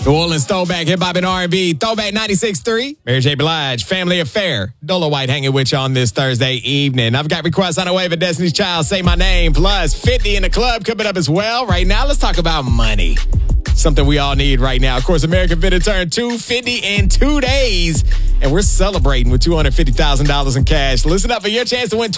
New Orleans Throwback, Hip Hop and R&B, Throwback 96.3, Mary J. Blige, Family Affair, Dolo White hanging with you on this Thursday evening. I've got requests on the way for Destiny's Child, Say My Name, plus 50 in the club coming up as well. Right now, let's talk about money. Something we all need right now. Of course, American Fit turned 250 in 2 days, and we're celebrating with $250,000 in cash. Listen up for your chance to win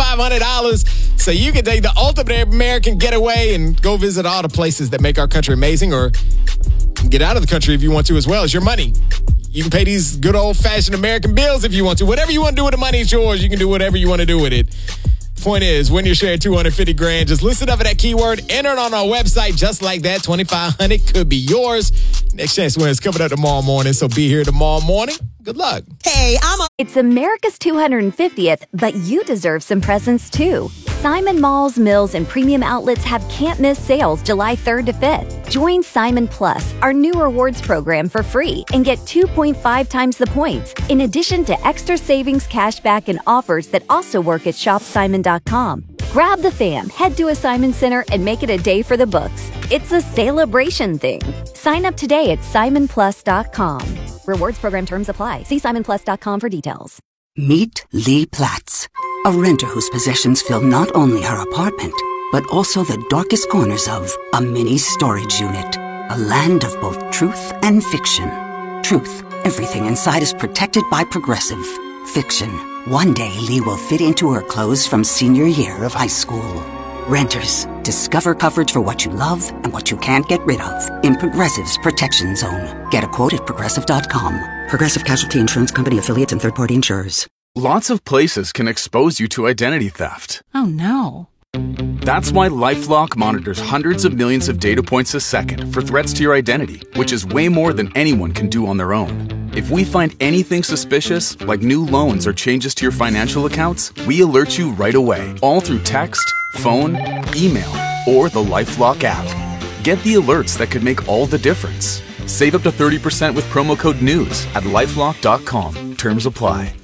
$2,500 so you can take the ultimate American getaway and go visit all the places that make our country amazing, or get out of the country if you want to as well. It's your money. You can pay these good old-fashioned American bills if you want to. Whatever you want to do with the money is yours. You can do whatever you want to do with it. Point is, when you're sharing $250,000, just listen up for that keyword, enter it on our website just like that. $2,500 could be yours. Next chance to win is coming up tomorrow morning, so be here tomorrow morning. Good luck. Hey, It's America's 250th, but you deserve some presents too. Simon Malls, Mills, and Premium Outlets have can't-miss sales July 3rd to 5th. Join Simon Plus, our new rewards program, for free and get 2.5 times the points, in addition to extra savings, cashback, and offers that also work at shopsimon.com. Grab the fam, head to a Simon Center, and make it a day for the books. It's a celebration thing. Sign up today at simonplus.com. Rewards program terms apply. See simonplus.com for details. Meet Lee Platts, a renter whose possessions fill not only her apartment, but also the darkest corners of a mini storage unit. A land of both truth and fiction. Truth, everything inside is protected by Progressive. Fiction, one day Lee will fit into her clothes from senior year of high school. Renters, discover coverage for what you love and what you can't get rid of in Progressive's Protection Zone. Get a quote at Progressive.com. Progressive Casualty Insurance Company, affiliates, and third-party insurers. Lots of places can expose you to identity theft. Oh, no. That's why LifeLock monitors hundreds of millions of data points a second for threats to your identity, which is way more than anyone can do on their own. If we find anything suspicious, like new loans or changes to your financial accounts, we alert you right away, all through text, phone, email, or the LifeLock app. Get the alerts that could make all the difference. Save up to 30% with promo code NEWS at LifeLock.com. Terms apply.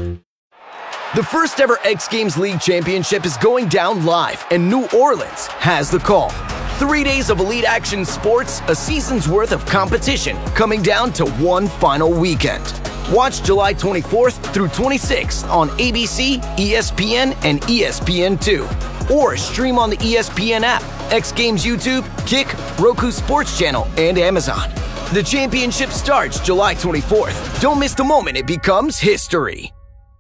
The first ever X Games League Championship is going down live, and New Orleans has the call. 3 days of elite action sports, a season's worth of competition, coming down to one final weekend. Watch July 24th through 26th on ABC, ESPN, and ESPN2. Or stream on the ESPN app, X Games YouTube, Kick, Roku Sports Channel, and Amazon. The championship starts July 24th. Don't miss the moment it becomes history.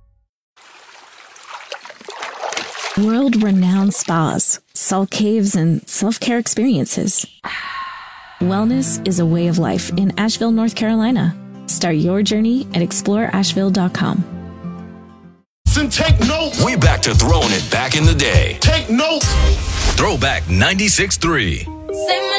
World-renowned spas, salt caves, and self-care experiences. Wellness is a way of life in Asheville, North Carolina. Start your journey at exploreasheville.com. Take notes. We back to throwing it back in the day. Take notes. Throwback 96.3.